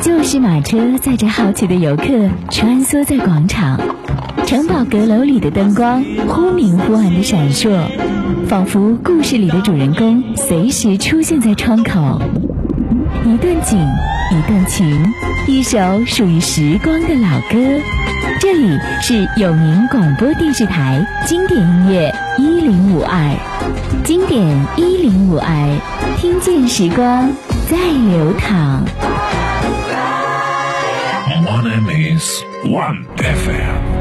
旧式马车载着好奇的游客穿梭在广场，城堡阁楼里的灯光忽明忽暗的闪烁，仿佛故事里的主人公随时出现在窗口。一段景，一段情，一首属于时光的老歌。这里是有名广播电视台经典音乐1052，经典1052，听见时光在流淌。 My name is One FM。